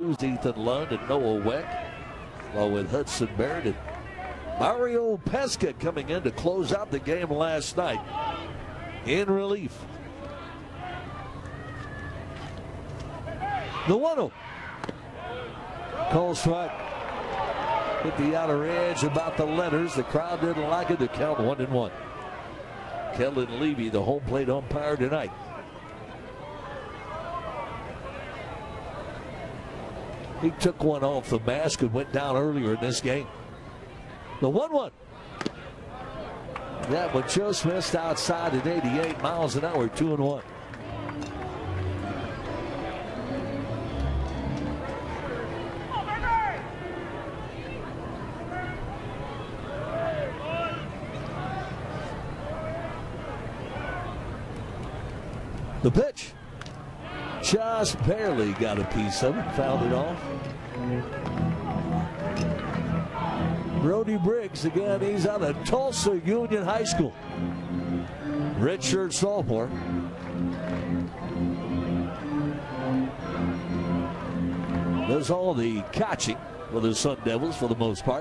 Hughes, Ethan Lund, and Noah Weck, along with Hudson Barrett and Mario Pesca coming in to close out the game last night in relief. The 1-0. Cole Strike hit the outer edge about the letters. The crowd didn't like it. To count 1-1. Kellen Levy, the home plate umpire tonight. He took one off the mask and went down earlier in this game. The 1-1. That one just missed outside at 88 miles an hour, 2-1. The pitch just barely got a piece of it, fouled it off. Brody Briggs, again, he's out of Tulsa Union High School. Redshirt sophomore. Does all the catching for the Sun Devils for the most part.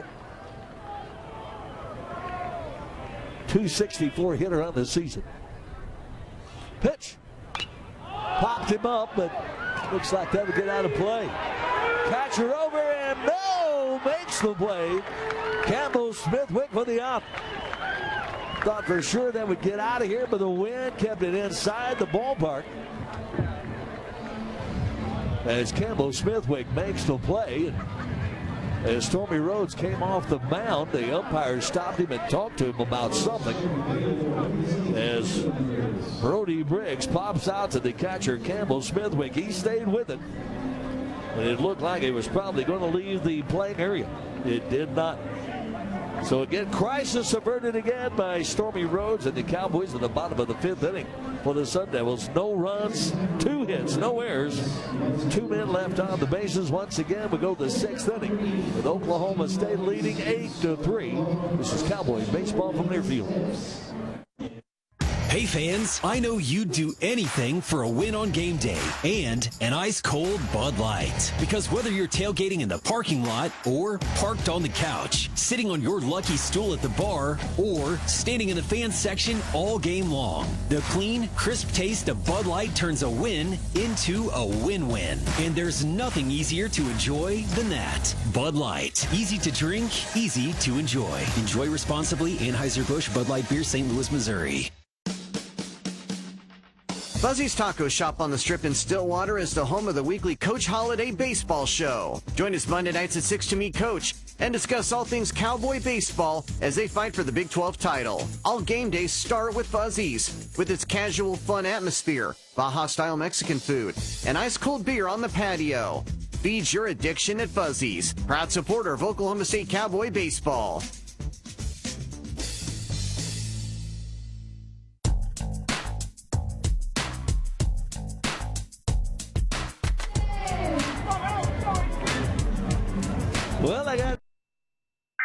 .264 hitter on the season. Pitch. Popped him up, but looks like that would get out of play. Catcher over and no, makes the play. Campbell Smithwick for the out. Thought for sure that would get out of here, but the wind kept it inside the ballpark. As Campbell Smithwick makes the play, and as Stormy Rhodes came off the mound, the umpire stopped him and talked to him about something. As Brody Briggs pops out to the catcher, Campbell Smithwick, he stayed with it. And it looked like it was probably going to leave the playing area. It did not. So again, crisis averted again by Stormy Rhodes and the Cowboys at the bottom of the 5th inning for the Sun Devils. No runs, 2 hits, no errors. 2 men left on the bases. Once again, we go to the 6th inning with Oklahoma State leading 8-3. This is Cowboys baseball from near field. Hey fans, I know you'd do anything for a win on game day and an ice-cold Bud Light. Because whether you're tailgating in the parking lot or parked on the couch, sitting on your lucky stool at the bar, or standing in the fan section all game long, the clean, crisp taste of Bud Light turns a win into a win-win. And there's nothing easier to enjoy than that. Bud Light. Easy to drink, easy to enjoy. Enjoy responsibly. Anheuser-Busch Bud Light Beer, St. Louis, Missouri. Fuzzy's Taco Shop on the Strip in Stillwater is the home of the weekly Coach Holiday Baseball Show. Join us Monday nights at 6 to meet Coach and discuss all things Cowboy baseball as they fight for the Big 12 title. All game days start with Fuzzy's, with its casual, fun atmosphere, Baja-style Mexican food, and ice-cold beer on the patio. Feed your addiction at Fuzzy's, proud supporter of Oklahoma State Cowboy baseball.